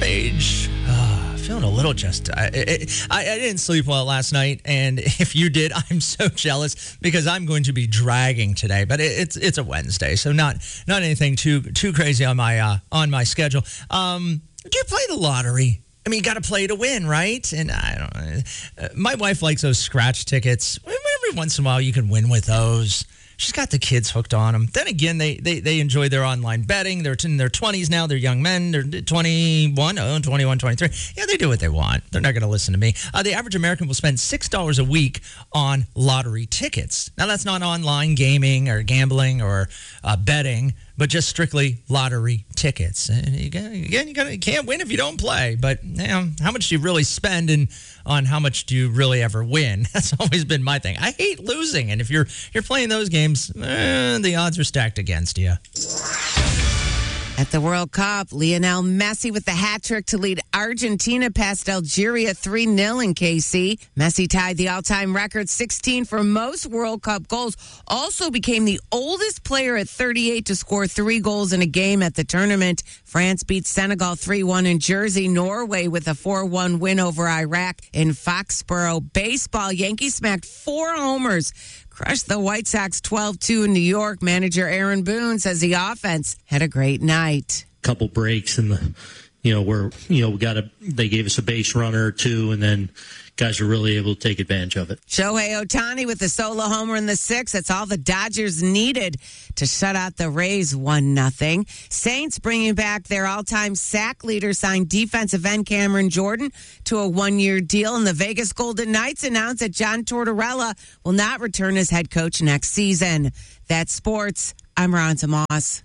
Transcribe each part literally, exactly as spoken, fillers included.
Paige. Uh, feeling a little just... I, I, I didn't sleep well last night, and if you did, I'm so jealous because I'm going to be dragging today. But it, it's it's a Wednesday, so not not anything too too crazy on my uh, on my schedule. Um, do you play the lottery? I mean, you got to play to win, right? And I don't know. Uh, my wife likes those scratch tickets. Every once in a while, you can win with those. She's got the kids hooked on them. Then again, they, they, they enjoy their online betting. They're in their twenties now. They're young men. They're twenty-one, oh, twenty-one, twenty-three. Yeah, they do what they want. They're not going to listen to me. Uh, the average American will spend six dollars a week on lottery tickets. Now, that's not online gaming or gambling or uh, betting, but just strictly lottery tickets. And you got, again, you, got, you can't win if you don't play. But you know, how much do you really spend and on how much do you really ever win? That's always been my thing. I hate losing. And if you're you're playing those games, eh, the odds are stacked against you. At the World Cup, Lionel Messi with the hat trick to lead Argentina past Algeria three nil in K C. Messi tied the all-time record sixteen for most World Cup goals. Also became the oldest player at thirty-eight to score three goals in a game at the tournament. France beat Senegal three one in Jersey. Norway with a four one win over Iraq in Foxborough. Baseball, Yankees smacked four homers. Crushed the White Sox twelve two in New York. Manager Aaron Boone says the offense had a great night. Couple breaks in the, you know, where, you know, we got a, they gave us a base runner or two, and then guys were really able to take advantage of it. Shohei Ohtani with the solo homer in the sixth. That's all the Dodgers needed to shut out the Rays one nothing. Saints bringing back their all-time sack leader, signed defensive end Cameron Jordan to a one-year deal. And the Vegas Golden Knights announced that John Tortorella will not return as head coach next season. That's sports. I'm Ron Tomas.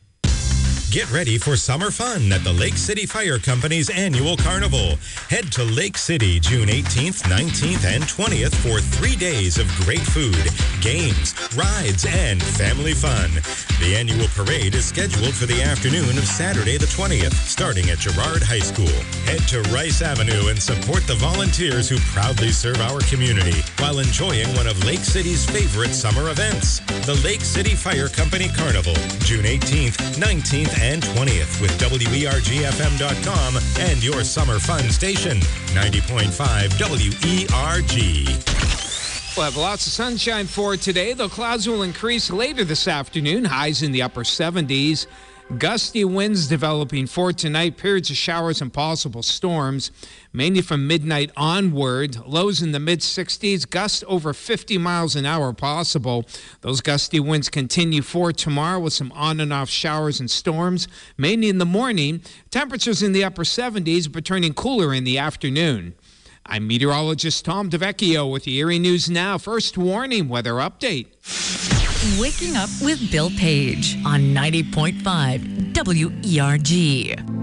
Get ready for summer fun at the Lake City Fire Company's annual carnival. Head to Lake City June eighteenth, nineteenth, and twentieth for three days of great food, games, rides, and family fun. The annual parade is scheduled for the afternoon of Saturday the twentieth, starting at Girard High School. Head to Rice Avenue and support the volunteers who proudly serve our community while enjoying one of Lake City's favorite summer events, the Lake City Fire Company Carnival, June eighteenth, nineteenth, and twentieth with W E R G F M dot com and your summer fun station, ninety point five W E R G. We'll have lots of sunshine for today, though clouds will increase later this afternoon, highs in the upper seventies. Gusty winds developing for tonight, periods of showers and possible storms, mainly from midnight onward. Lows in the mid-sixties, gusts over fifty miles an hour possible. Those gusty winds continue for tomorrow with some on and off showers and storms, mainly in the morning. Temperatures in the upper seventies, but turning cooler in the afternoon. I'm meteorologist Tom DeVecchio with the Erie News Now. First warning weather update. Waking up with Bill Page on ninety point five W E R G.